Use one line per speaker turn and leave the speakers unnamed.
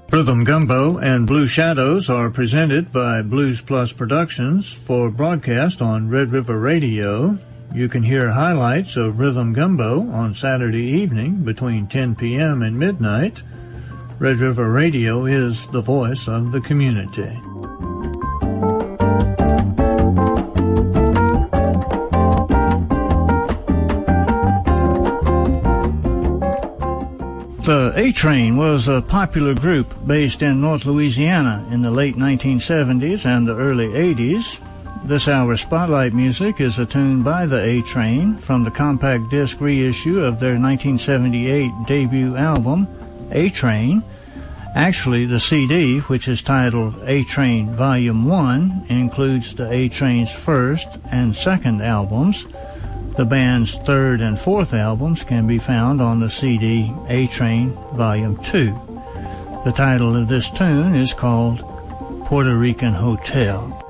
Rhythm Gumbo and Blue Shadows are presented by Blues Plus Productions for broadcast on Red River Radio. You can hear highlights of Rhythm Gumbo on Saturday evening between 10 p.m. and midnight. Red River Radio is the voice of the community. The A-Train was a popular group based in North Louisiana in the late 1970s and the early 80s. This hour's Spotlight music is a tune by the A-Train from the compact disc reissue of their 1978 debut album, A-Train. Actually, the CD, which is titled A-Train Volume 1, includes the A-Train's first and second albums. The band's third and fourth albums can be found on the CD A-Train Volume 2. The title of this tune is called Puerto Rican Hotel.